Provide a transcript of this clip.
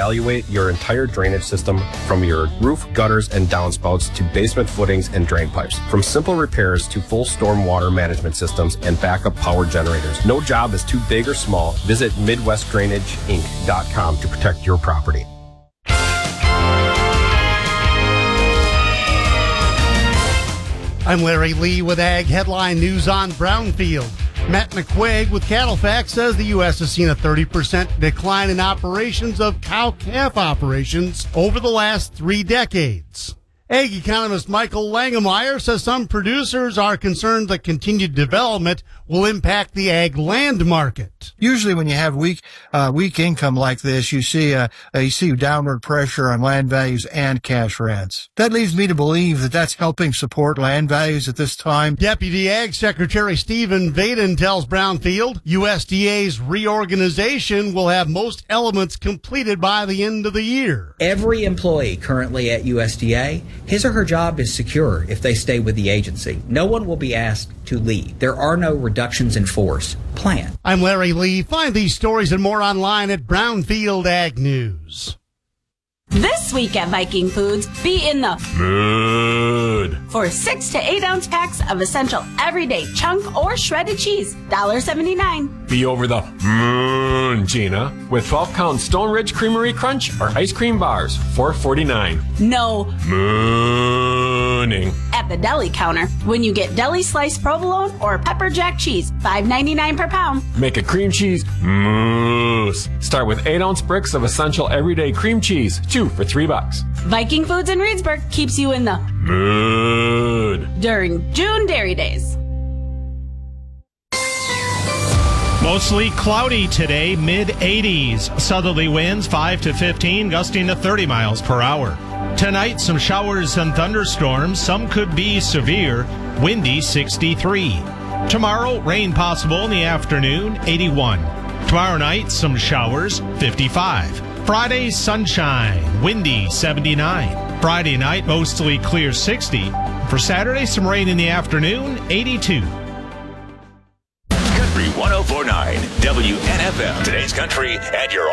evaluate your entire drainage system from your roof, gutters, and downspouts to basement footings and drain pipes. From simple repairs to full stormwater management systems and backup power generators. No job is too big or small. Visit MidwestDrainageInc.com to protect your property. I'm Larry Lee with Ag Headline News on Brownfield. Matt McQuaig with CattleFax says the U.S. has seen a 30% decline in operations of cow-calf operations over the last 3 decades. Ag economist Michael Langemeyer says some producers are concerned that continued development will impact the ag land market. Usually when you have weak income like this, you see downward pressure on land values and cash rents. That leads me to believe that that's helping support land values at this time. Deputy Ag Secretary Stephen Vaden tells Brownfield USDA's reorganization will have most elements completed by the end of the year. Every employee currently at USDA, his or her job is secure if they stay with the agency. No one will be asked to leave. There are no reductions in force planned. I'm Larry Lee. Find these stories and more online at Brownfield Ag News. This week at Viking Foods, be in the mood for 6 to 8 ounce packs of essential everyday chunk or shredded cheese, $1.79. Be over the moon, Gina, with 12-count Stone Ridge Creamery Crunch or ice cream bars, $4.49. No mooning at the deli counter when you get deli sliced provolone or pepper jack cheese, $5.99 per pound. Make a cream cheese mousse. Start with 8-ounce bricks of essential everyday cream cheese, 2 for $3. Viking Foods in Reedsburg keeps you in the mood during June Dairy Days. Mostly cloudy today, mid-80s. Southerly winds 5 to 15, gusting to 30 miles per hour. Tonight, some showers and thunderstorms. Some could be severe, windy 63. Tomorrow, rain possible in the afternoon, 81. Tomorrow night, some showers, 55. Friday, sunshine, windy 79. Friday night, mostly clear 60. For Saturday, some rain in the afternoon, 82. Country 104.9 WNFM. Today's country and your